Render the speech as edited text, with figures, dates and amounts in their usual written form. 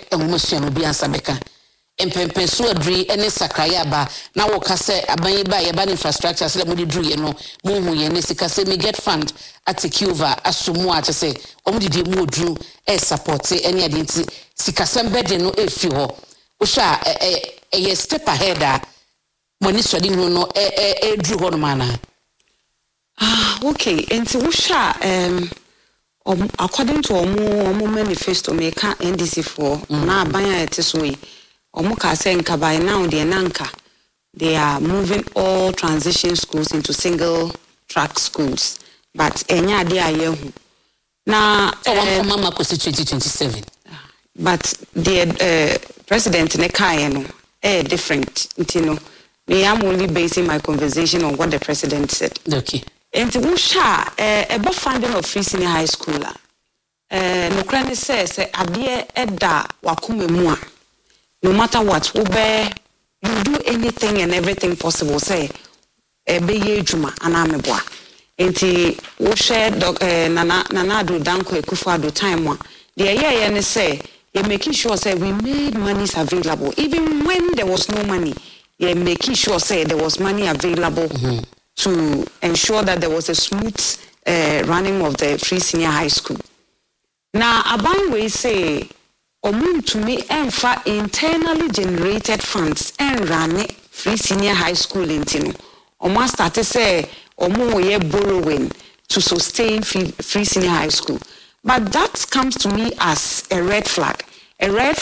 enwomasua no bi ansabeka empempen so adri ene sakraya ba na wo ka se aban ba ye ba infrastructure se mo di dru ye no mo hu ye ne sika se me get fund atake over asomu ate se o mo di mo dru support ene adinti sika sembede no efi ho wo sha ye step ahead a money studying no dru ho no mana. Okay, enti wo sha according to omo manifesto make NDC for na aban ete so yi Omuka Senka by now they are moving all transition schools into single track schools. But enya de ayehu. Na mama ko 2027. But the president ne kai no different, you know. Me am only basing my conversation on what the president said. Okay. And wo sha about funding of free senior high school no krane says ade eda wakome mu a no matter what, you do anything and everything possible. Say, be ye juma anameboa. Enti wo share nana do danko Akufo-Addo time one. The year say you're making sure say we made monies available even when there was no money. You're making sure say there was money available to ensure that there was a smooth running of the free senior high school. Now aban we say to me enfa internally generated funds and run free senior high school intino. Omo start say omo ye borrowing to sustain free senior high school. But that comes to me as a red flag. A red